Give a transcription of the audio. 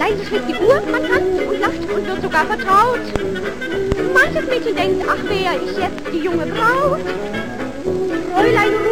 Leise schlägt die Uhr, man tanzt und lacht und wird sogar vertraut. Manches Mädchen denkt, ach, wär ich jetzt die junge Braut. Fräulein